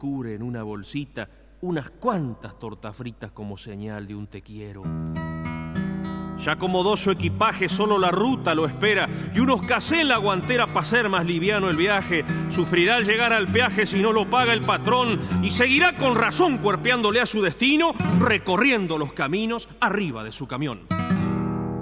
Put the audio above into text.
procure en una bolsita unas cuantas tortas fritas como señal de un te quiero. Ya acomodó su equipaje, solo la ruta lo espera, y unos casé en la guantera para hacer más liviano el viaje. Sufrirá al llegar al peaje si no lo paga el patrón, y seguirá con razón cuerpeándole a su destino, recorriendo los caminos arriba de su camión.